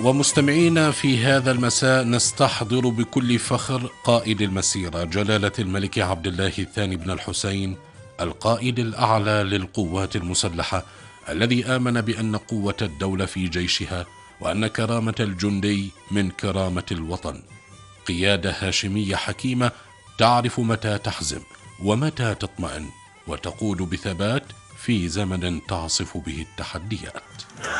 ومستمعينا في هذا المساء نستحضر بكل فخر قائد المسيرة جلالة الملك عبد الله الثاني بن الحسين، القائد الأعلى للقوات المسلحة، الذي آمن بأن قوة الدولة في جيشها، وأن كرامة الجندي من كرامة الوطن. قيادة هاشمية حكيمة تعرف متى تحزم ومتى تطمئن، وتقود بثبات في زمن تعصف به التحديات.